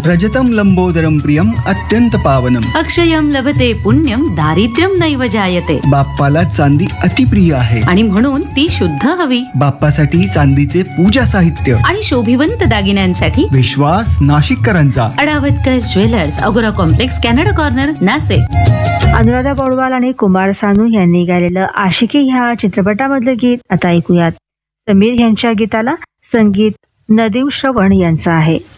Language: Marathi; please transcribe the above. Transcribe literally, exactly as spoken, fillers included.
रजतम लंबोदरम प्रियम अत्यंत पावनम. अक्षयम लभते पुण्यम दारिद्र्यम नैव जायते. बाप्पाला चांदी अतिप्रिय आहे आणि म्हणून ती शुद्ध हवी. बाप्पासाठी चांदीचे पूजा साहित्य आणि शोभिवंत दागिन्यांसाठी विश्वास नाशिककरांचा. अडावतकर ज्वेलर्स, अगोरा complex, Canada corner, Nashik. Anuradha Paudwal आणि कुमार सानू यांनी गायलेलं आशिकी ह्या चित्रपटामधलं गीत आता ऐकूयात. समीर यांच्या गीताला संगीत नदीम श्रवण यांचं आहे.